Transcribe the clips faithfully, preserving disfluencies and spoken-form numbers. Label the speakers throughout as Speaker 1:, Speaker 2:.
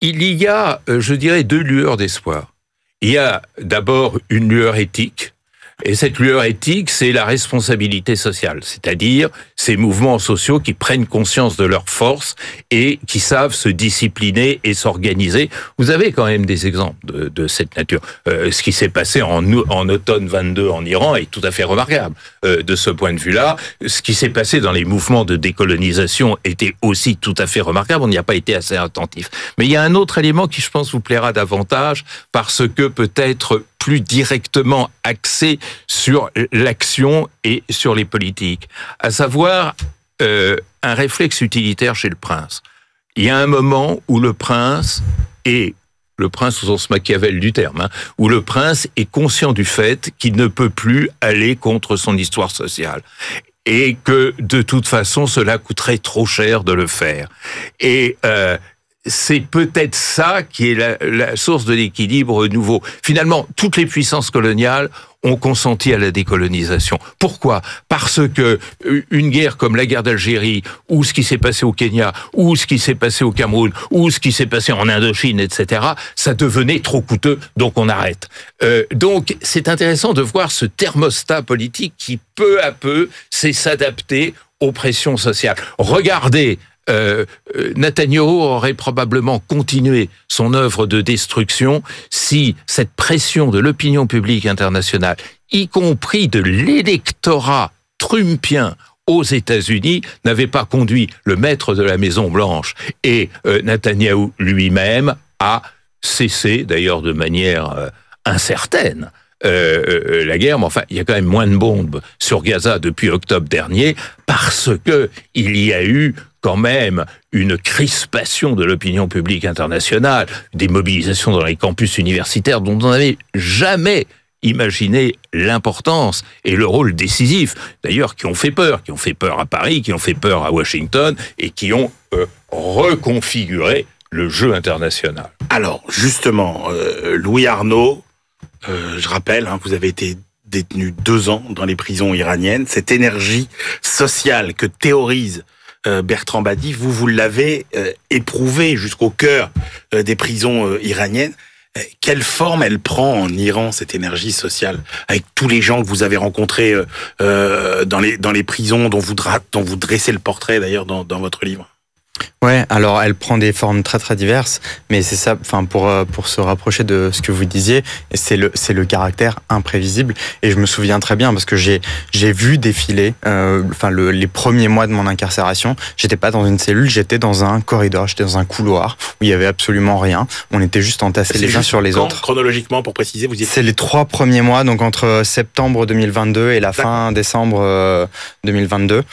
Speaker 1: il y a, je dirais, deux lueurs d'espoir. Il y a d'abord une lueur éthique, et cette lueur éthique, c'est la responsabilité sociale, c'est-à-dire ces mouvements sociaux qui prennent conscience de leur force et qui savent se discipliner et s'organiser. Vous avez quand même des exemples de, de cette nature. Euh, ce qui s'est passé en, en automne vingt-deux en Iran est tout à fait remarquable. Euh, de ce point de vue-là, ce qui s'est passé dans les mouvements de décolonisation était aussi tout à fait remarquable. On n'y a pas été assez attentif. Mais il y a un autre élément qui, je pense, vous plaira davantage parce que peut-être plus directement axé sur l'action et sur les politiques, à savoir euh, un réflexe utilitaire chez le prince. Il y a un moment où le prince est, le prince au sens Machiavel du terme, hein, où le prince est conscient du fait qu'il ne peut plus aller contre son histoire sociale et que de toute façon cela coûterait trop cher de le faire. Et euh, c'est peut-être ça qui est la, la source de l'équilibre nouveau. Finalement, toutes les puissances coloniales ont consenti à la décolonisation. Pourquoi ? Parce que une guerre comme la guerre d'Algérie, ou ce qui s'est passé au Kenya, ou ce qui s'est passé au Cameroun, ou ce qui s'est passé en Indochine, et cetera, ça devenait trop coûteux, donc on arrête. Euh, donc, c'est intéressant de voir ce thermostat politique qui, peu à peu, sait s'adapter aux pressions sociales. Regardez, Euh, Netanyahou aurait probablement continué son œuvre de destruction si cette pression de l'opinion publique internationale, y compris de l'électorat trumpien aux États-Unis, n'avait pas conduit le maître de la Maison-Blanche et euh, Netanyahou lui-même à cesser, d'ailleurs de manière euh, incertaine, Euh, euh, la guerre, mais enfin, il y a quand même moins de bombes sur Gaza depuis octobre dernier parce que il y a eu quand même une crispation de l'opinion publique internationale, des mobilisations dans les campus universitaires dont on n'avait jamais imaginé l'importance et le rôle décisif, d'ailleurs, qui ont fait peur, qui ont fait peur à Paris, qui ont fait peur à Washington et qui ont euh, reconfiguré le jeu international.
Speaker 2: Alors, justement, euh, Louis Arnaud, Euh, je rappelle, hein, vous avez été détenu deux ans dans les prisons iraniennes. Cette énergie sociale que théorise euh, Bertrand Badi, vous, vous l'avez euh, éprouvée jusqu'au cœur euh, des prisons euh, iraniennes. Euh, quelle forme elle prend en Iran, cette énergie sociale, avec tous les gens que vous avez rencontrés euh, euh, dans les dans les prisons, dont vous dra- dont vous dressez le portrait d'ailleurs dans, dans votre livre?
Speaker 3: Ouais, alors elle prend des formes très très diverses, mais c'est ça, enfin pour pour se rapprocher de ce que vous disiez, c'est le c'est le caractère imprévisible. Et je me souviens très bien parce que j'ai j'ai vu défiler, euh, enfin le, les premiers mois de mon incarcération, j'étais pas dans une cellule, j'étais dans un corridor, j'étais dans un couloir où il y avait absolument rien. On était juste entassés les uns sur les
Speaker 2: quand,
Speaker 3: autres.
Speaker 2: Chronologiquement, pour préciser, vous y étiez...
Speaker 3: C'est les trois premiers mois, donc entre septembre deux mille vingt-deux et la
Speaker 2: D'accord.
Speaker 3: fin décembre deux mille vingt-deux.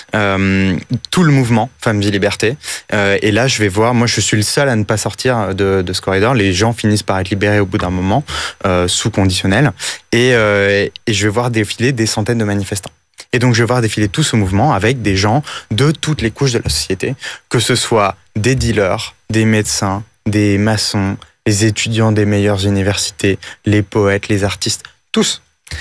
Speaker 3: Euh, tout le mouvement Femmes, Vie, Liberté. Euh, et là, je vais voir, moi je suis le seul à ne pas sortir de, de ce corridor. Les gens finissent par être libérés au bout d'un moment, euh, sous conditionnel. Et, euh, et je vais voir défiler des centaines de manifestants. Et donc je vais voir défiler tout ce mouvement avec des gens de toutes les couches de la société, que ce soit des dealers, des médecins, des maçons, les étudiants des meilleures universités, les poètes, les artistes, tous.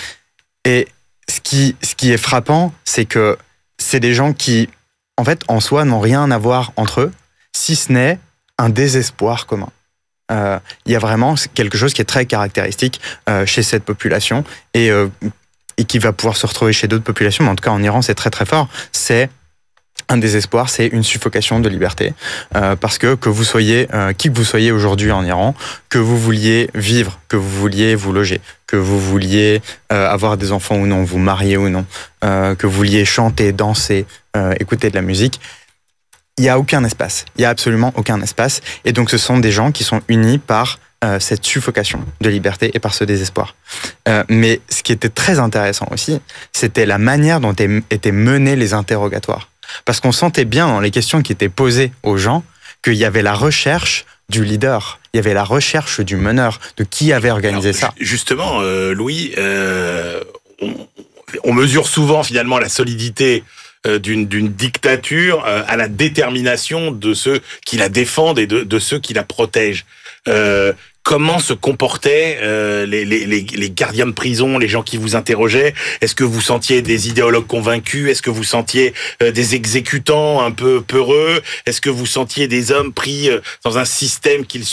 Speaker 3: Et ce qui, ce qui est frappant, c'est que c'est des gens qui, en fait, en soi, n'ont rien à voir entre eux, si ce n'est un désespoir commun. Euh, il y a vraiment quelque chose qui est très caractéristique euh, chez cette population et, euh, et qui va pouvoir se retrouver chez d'autres populations, mais en tout cas en Iran, c'est très très fort. C'est un désespoir, c'est une suffocation de liberté. Euh, parce que que vous soyez, euh, qui que vous soyez aujourd'hui en Iran, que vous vouliez vivre, que vous vouliez vous loger, que vous vouliez euh, avoir des enfants ou non, vous marier ou non, euh, que vous vouliez chanter, danser, euh, écouter de la musique, il n'y a aucun espace. Il n'y a absolument aucun espace. Et donc ce sont des gens qui sont unis par euh, cette suffocation de liberté et par ce désespoir. Euh, mais ce qui était très intéressant aussi, c'était la manière dont étaient menés les interrogatoires. Parce qu'on sentait bien dans les questions qui étaient posées aux gens qu'il y avait la recherche du leader, il y avait la recherche du meneur, de qui avait organisé
Speaker 2: Alors,
Speaker 3: ça.
Speaker 2: Justement, euh, Louis, euh, on, on mesure souvent finalement la solidité euh, d'une, d'une dictature euh, à la détermination de ceux qui la défendent et de, de ceux qui la protègent. Euh, Comment se comportaient euh, les, les, les, les gardiens de prison, les gens qui vous interrogeaient? Est-ce que vous sentiez des idéologues convaincus? Est-ce que vous sentiez euh, des exécutants un peu peureux? Est-ce que vous sentiez des hommes pris euh, dans un système qu'ils